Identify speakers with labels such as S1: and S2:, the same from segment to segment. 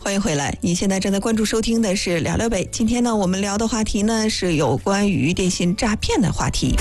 S1: 欢迎回来，你现在正在关注收听的是聊聊北。今天呢，我们聊的话题呢是有关于电信诈骗的话题。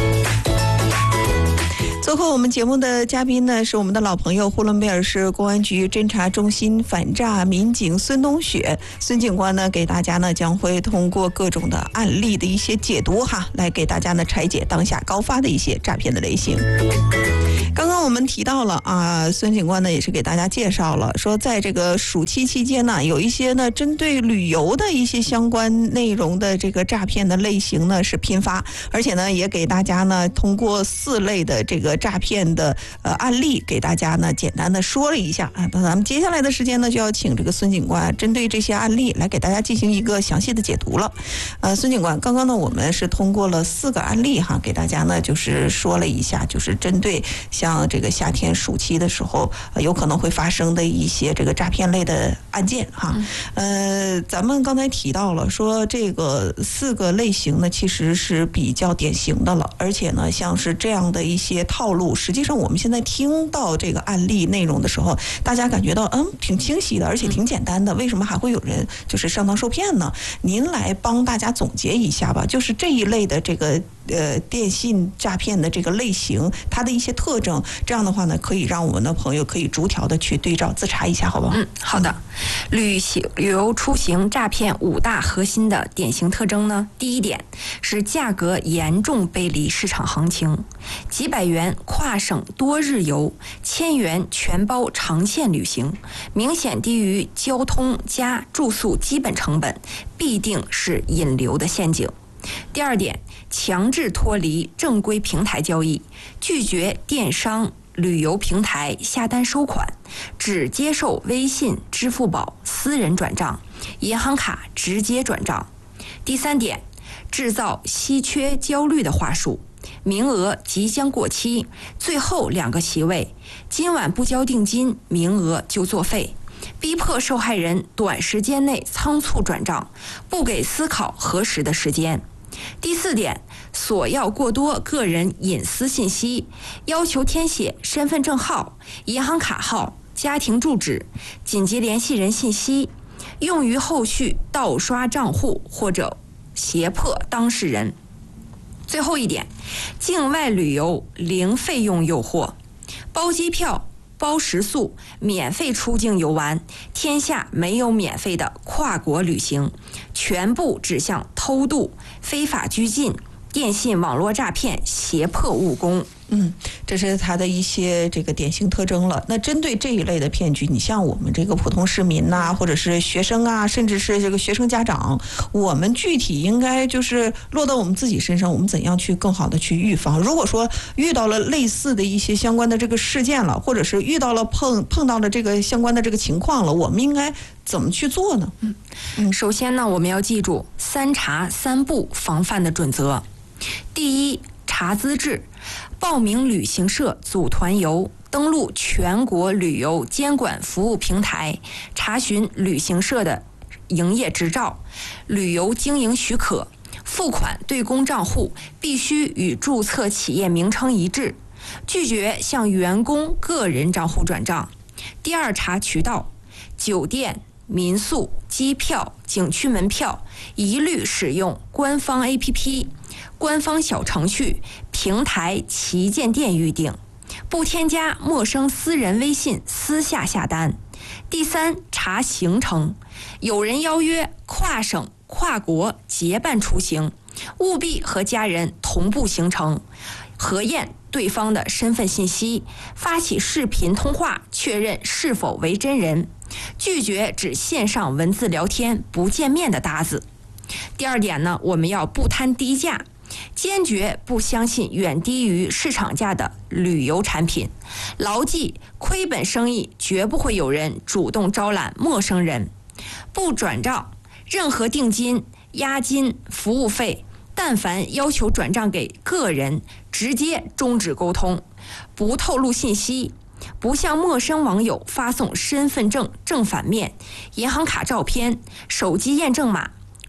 S1: 做客我们节目的嘉宾呢是我们的老朋友，呼伦贝尔市公安局侦查中心反诈民警孙东雪。孙警官呢给大家呢将会通过各种的案例的一些解读来给大家呢拆解当下高发的一些诈骗的类型。刚刚我们提到了孙警官呢也是给大家介绍了，说在这个暑期期间呢，有一些呢针对旅游的一些相关内容的这个诈骗的类型呢是频发，而且呢也给大家呢通过4类的这个诈骗的案例给大家呢简单的说了一下那咱们接下来的时间呢就要请这个孙警官针对这些案例来给大家进行一个详细的解读了。孙警官，刚刚呢我们是通过了4个案例给大家呢就是说了一下，就是针对像这个夏天暑期的时候有可能会发生的一些这个诈骗类的案件咱们刚才提到了说这个4个类型呢其实是比较典型的了，而且呢像是这样的一些套路，实际上我们现在听到这个案例内容的时候，大家感觉到挺清晰的，而且挺简单的，为什么还会有人就是上当受骗呢？您来帮大家总结一下吧，就是这一类的这个电信诈骗的这个类型，它的一些特征，这样的话呢，可以让我们的朋友可以逐条的去对照自查一下，好不好？
S2: 好的。旅游出行诈骗5大核心的典型特征呢，第一点是价格严重背离市场行情，几百元跨省多日游，1000元全包长线旅行，明显低于交通加住宿基本成本，必定是引流的陷阱。第二点，强制脱离正规平台交易，拒绝电商旅游平台下单收款，只接受微信、支付宝私人转账，银行卡直接转账。第三点，制造稀缺焦虑的话术，名额即将过期，最后2个席位，今晚不交定金，名额就作废，逼迫受害人短时间内仓促转账，不给思考核实的时间。第4点，索要过多个人隐私信息，要求填写身份证号、银行卡号、家庭住址、紧急联系人信息，用于后续盗刷账户或者胁迫当事人。最后一点，境外旅游零费用诱惑，包机票、包食宿，免费出境游玩，天下没有免费的跨国旅行，全部指向偷渡、非法拘禁、电信网络诈骗、胁迫务工。
S1: 这是它的一些这个典型特征了。那针对这一类的骗局，你像我们这个普通市民或者是学生甚至是这个学生家长，我们具体应该就是落到我们自己身上，我们怎样去更好的去预防？如果说遇到了类似的一些相关的这个事件了，或者是遇到了碰到了这个相关的这个情况了，我们应该怎么去做呢？
S2: 首先呢，我们要记住3查3不防范的准则。第一，查资质，报名旅行社组团游，登录全国旅游监管服务平台，查询旅行社的营业执照、旅游经营许可，付款对公账户必须与注册企业名称一致，拒绝向员工个人账户转账。第二，查渠道，酒店、民宿、机票、景区门票一律使用官方 APP、官方小程序、平台旗舰店预订，不添加陌生私人微信私下下单。第三，查行程，有人邀约跨省跨国结伴出行，务必和家人同步行程，核验对方的身份信息，发起视频通话确认是否为真人，拒绝只线上文字聊天不见面的搭子。第二点呢，我们要不贪低价，坚决不相信远低于市场价的旅游产品，牢记亏本生意绝不会有人主动招揽陌生人，不转账，任何定金、押金、服务费，但凡要求转账给个人，直接终止沟通，不透露信息，不向陌生网友发送身份证正反面、银行卡照片、手机验证码、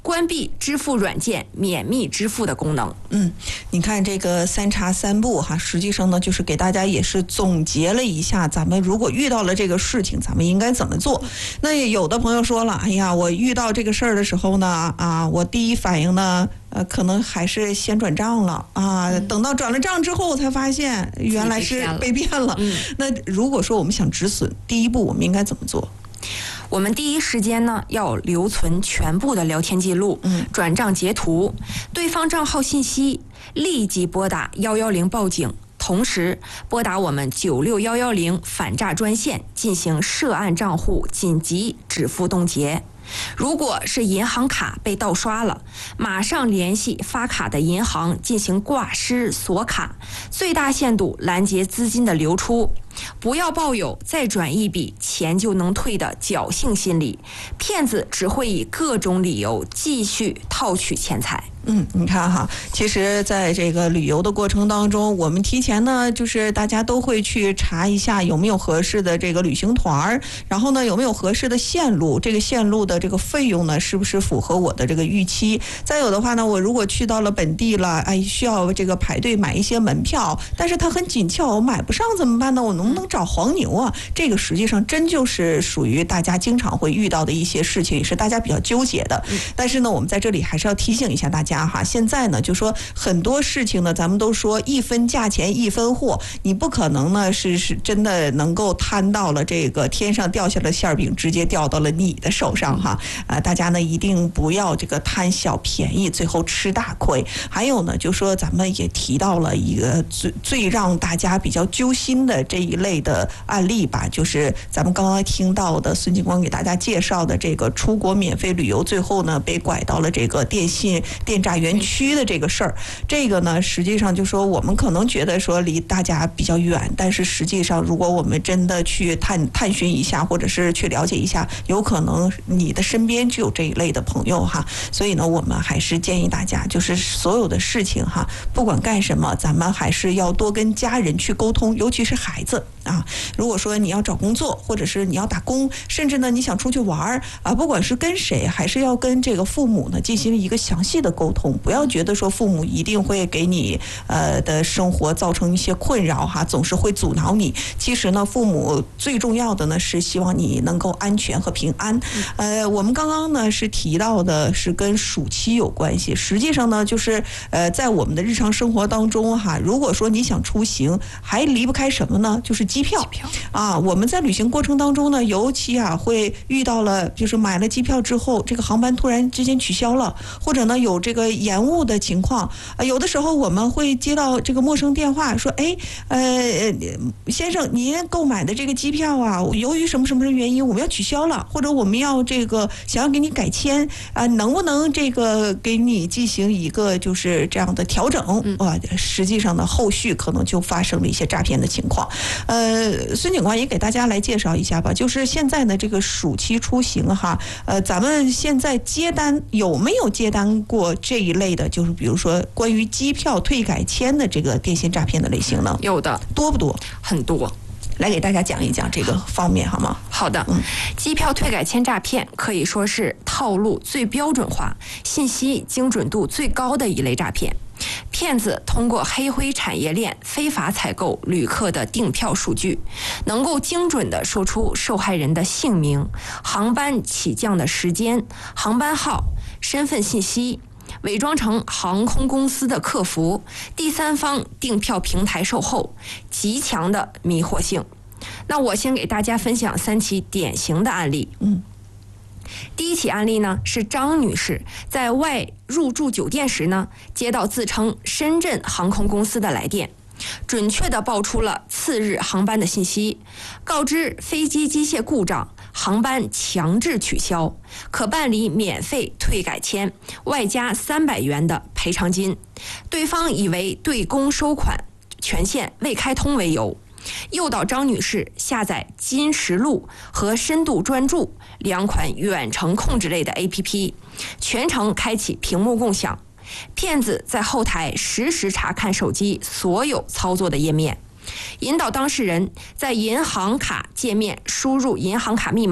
S2: 关闭支付软件免密支付的功能。
S1: 你看这个3查3不哈，实际上呢就是给大家也是总结了一下，咱们如果遇到了这个事情，咱们应该怎么做。那有的朋友说了，哎呀，我遇到这个事儿的时候呢，我第一反应呢，可能还是先转账了啊，等到转了账之后，我才发现原来是被骗了。那如果说我们想止损，第一步我们应该怎么做？
S2: 我们第一时间呢要留存全部的聊天记录，转账截图，对方账号信息，立即拨打110报警，同时拨打我们96110反诈专线进行涉案账户紧急止付冻结。如果是银行卡被盗刷了，马上联系发卡的银行进行挂失锁卡，最大限度拦截资金的流出。不要抱有再转一笔钱就能退的侥幸心理，骗子只会以各种理由继续套取钱财。
S1: 你看哈，其实在这个旅游的过程当中，我们提前呢，就是大家都会去查一下有没有合适的这个旅行团，然后呢有没有合适的线路，这个线路的这个费用呢是不是符合我的这个预期？再有的话呢，我如果去到了本地了，需要这个排队买一些门票，但是它很紧俏，我买不上怎么办呢？我能不能找黄牛啊？这个实际上真就是属于大家经常会遇到的一些事情，也是大家比较纠结的。但是呢，我们在这里还是要提醒一下大家哈，现在呢就说很多事情呢，咱们都说一分价钱一分货，你不可能呢是真的能够摊到了这个天上掉下的馅饼直接掉到了你的手上哈。大家呢一定不要这个贪小便宜，最后吃大亏。还有呢，就说咱们也提到了一个最让大家比较揪心的这一类的案例吧，就是咱们刚刚听到的孙警官给大家介绍的这个出国免费旅游，最后呢被拐到了这个电信电诈园区的这个事儿。这个呢实际上就说我们可能觉得说离大家比较远，但是实际上如果我们真的去探寻一下，或者是去了解一下，有可能你的身边就有这一类的朋友哈。所以呢，我们还是建议大家，就是所有的事情哈，不管干什么，咱们还是要多跟家人去沟通，尤其是孩子啊。如果说你要找工作，或者是你要打工，甚至呢你想出去玩啊，不管是跟谁，还是要跟这个父母呢进行一个详细的沟通，不要觉得说父母一定会给你的生活造成一些困扰哈，总是会阻挠你。其实呢，父母最重要的呢是希望你能够安全和平安。我们刚刚呢是提到的是跟暑期有关系，实际上呢就是在我们的日常生活当中哈，如果说你想出行，还离不开什么呢？就是机票啊。我们在旅行过程当中呢，尤其会遇到了，就是买了机票之后，这个航班突然之间取消了，或者呢有这个延误的情况。有的时候我们会接到这个陌生电话，说先生，您购买的这个机票啊，由于什么什么原因我们要取消了，或者我们要这个想要给你改签能不能这个给你进行一个就是这样的调整实际上呢后续可能就发生了一些诈骗的情况。孙警官也给大家来介绍一下吧，就是现在呢这个暑期出行哈，咱们现在接单有没有接单过这一类的，就是比如说关于机票退改签的这个电信诈骗的类型呢？
S2: 有的。
S1: 多不多？
S2: 很多。
S1: 来给大家讲一讲这个方面好吗？
S2: 好的。机票退改签诈骗可以说是套路最标准化、信息精准度最高的一类诈骗。骗子通过黑灰产业链非法采购旅客的订票数据，能够精准地说出受害人的姓名、航班起降的时间、航班号、身份信息，伪装成航空公司的客服、第三方订票平台售后，极强的迷惑性。那我先给大家分享3起典型的案例。第一起案例呢是张女士在外入住酒店时呢，接到自称深圳航空公司的来电，准确地报出了次日航班的信息，告知飞机机械故障，航班强制取消，可办理免费退改签，外加300元的赔偿金。对方以为对公收款权限未开通为由，诱导张女士下载金石录和深度专注2款远程控制类的 APP， 全程开启屏幕共享。骗子在后台实时查看手机所有操作的页面，引导当事人在银行卡界面输入银行卡密码，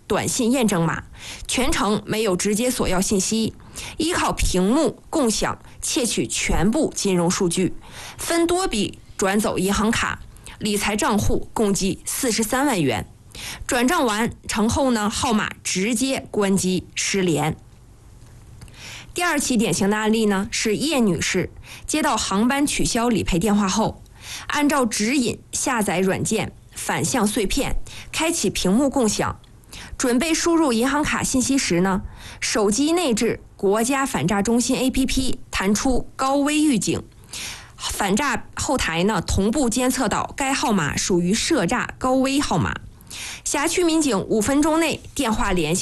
S2: 短信验证码，全程没有直接索要信息，依靠屏幕共享窃取全部金融数据，分多笔转走银行卡、理财账户，共计43万元。转账完成后呢，号码直接关机失联。第二起典型的案例呢，是叶女士接到航班取消理赔电话后，按照指引下载软件反向碎片，开启屏幕共享，准备输入银行卡信息时呢，手机内置国家反诈中心 APP 弹出高危预警，反诈后台呢同步监测到该号码属于涉诈高危号码。辖区民警5分钟内电话联系